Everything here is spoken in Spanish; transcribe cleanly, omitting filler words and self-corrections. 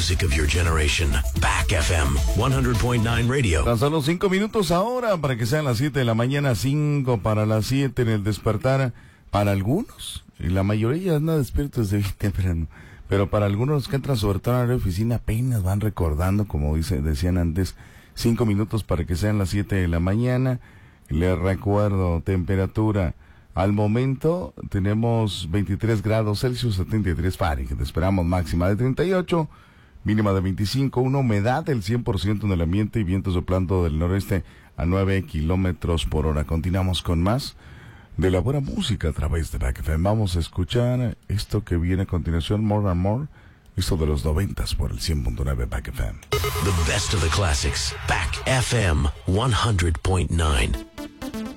music of your generation. Back FM 100.9 Radio. Tan solo 5 minutos ahora para que sean las 7 de la mañana, 5 para las 7 en el despertar para algunos. Y la mayoría anda despiertos desde bien temprano. Pero para algunos que entran sobre todo a la oficina apenas van recordando, como decían antes, 5 minutos para que sean las 7 de la mañana. Les recuerdo, temperatura. Al momento tenemos 23 grados Celsius, 73 Fahrenheit. Esperamos máxima de 38, mínima de 25, una humedad del 100% en el ambiente y viento soplando del noroeste a 9 kilómetros por hora. Continuamos con más de la buena música a través de Back FM. Vamos a escuchar esto que viene a continuación, More and More, esto de los 90s por el 100.9 Back FM. The best of the classics. Back FM 100.9.